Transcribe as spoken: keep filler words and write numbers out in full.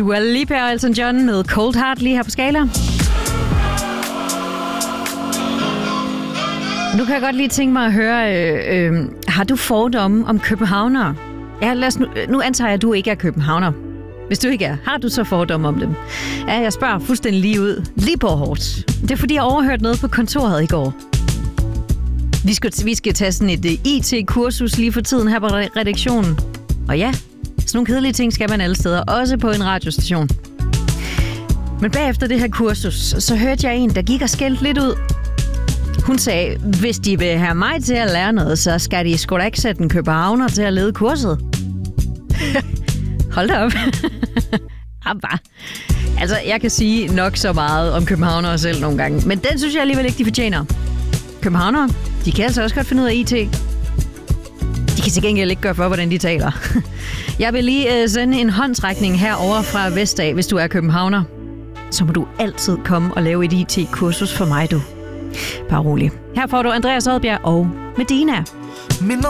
Dua Lipa og Elton John med Cold Heart lige her på Skala. Nu kan jeg godt lige tænke mig at høre, øh, øh, har du fordomme om københavnere? Ja, lad os nu, nu antager jeg, at du ikke er københavner. Hvis du ikke er, har du så fordomme om dem? Ja, jeg spørger fuldstændig lige ud. Lige på hårdt. Det er fordi, jeg overhørte noget på kontoret i går. Vi skal, vi skal tage sådan et I T-kursus lige for tiden her på redaktionen. Og ja, sådan nogle kedelige ting skal man alle steder, også på en radiostation. Men bagefter det her kursus, så hørte jeg en, der gik og skældte lidt ud. Hun sagde, hvis de vil have mig til at lære noget, så skal de sgu da ikke sætte en københavner til at lede kurset. Hold da op. Abba. Altså, jeg kan sige nok så meget om københavnere selv nogle gange, men den synes jeg alligevel ikke, de fortjener. Københavnere, de kan altså også godt finde ud af I T. De kan til gengæld ikke gøre for, hvordan de taler. Jeg vil lige uh, sende en håndsrækning herover fra Vestdag, hvis du er københavner. Så må du altid komme og lave et I T-kursus for mig, du. Bare rolig. Her får du Andreas Odbjerg og Medina. Minder